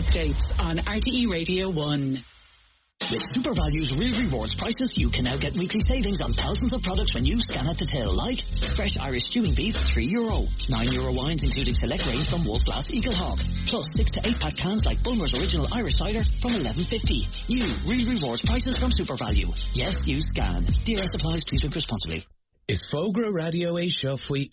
updates on RTE Radio 1. With SuperValue's Real Rewards prices, you can now get weekly savings on thousands of products when you scan at the till, like fresh Irish stewing beef, €3, €9 wines including select range from Wolf Blass Eaglehawk, plus 6 to 8 pack cans like Bulmer's Original Irish Cider from $11.50. New Real Rewards prices from SuperValue. Yes, you scan. DRS applies. Please drink responsibly. Is Fogra Radio a show fwy...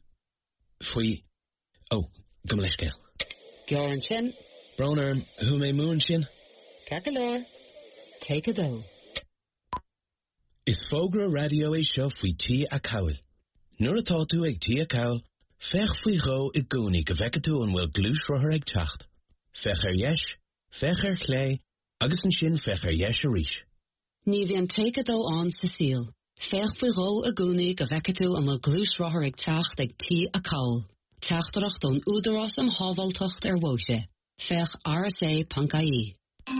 Oh, Gumlishgale. Gioran Chin. Broner, who may moon chin? Cagalor. Take a dough. Is Fogra Radio a show fwy tea a cowil? Nur a tatu ag tea a cowil, fech fwy ro I goni gavekatu an wil glús roher ag tacht. Fech yesh, fech clay, agus an shin fech yesh a rish. Nivian take a dough on Cecile. Fech fwy ro a goni gavekatu an wil glús roher ag tacht ag tea a cowl. Tachtarach don údaras am havaltocht woshe. Fech RSA Punkai.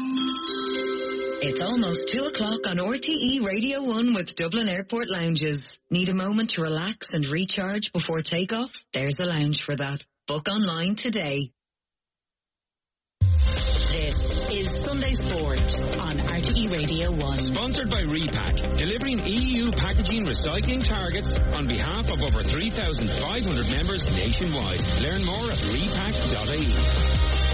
It's almost 2 o'clock on RTE Radio 1 with Dublin Airport Lounges. Need a moment to relax and recharge before takeoff? There's a lounge for that. Book online today. This is Sunday Sport on RTE Radio 1. Sponsored by Repack, delivering EU packaging recycling targets on behalf of over 3,500 members nationwide. Learn more at repack.ie.